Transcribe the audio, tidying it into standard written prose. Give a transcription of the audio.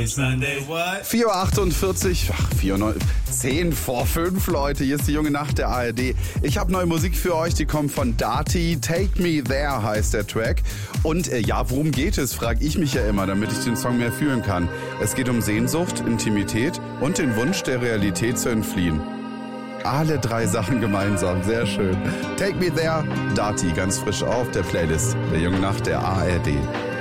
Sunday, what? 4.48 Uhr, 10 vor 5, Leute. Hier ist die junge Nacht der ARD. Ich habe neue Musik für euch, die kommt von Dati. Take Me There heißt der Track. Und worum geht es, frage ich mich ja immer, damit ich den Song mehr fühlen kann. Es geht um Sehnsucht, Intimität und den Wunsch, der Realität zu entfliehen. Alle 3 Sachen gemeinsam, sehr schön. Take Me There, Dati, ganz frisch auf der Playlist der jungen Nacht der ARD.